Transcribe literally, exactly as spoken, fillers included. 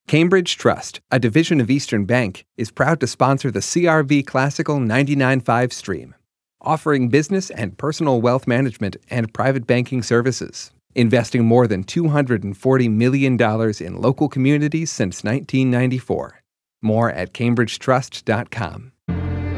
Cambridge Trust, a division of Eastern Bank, is proud to sponsor the C R V Classical ninety-nine point five stream, offering business and personal wealth management and private banking services, investing more than two hundred forty million dollars in local communities since nineteen ninety-four. More at cambridge trust dot com.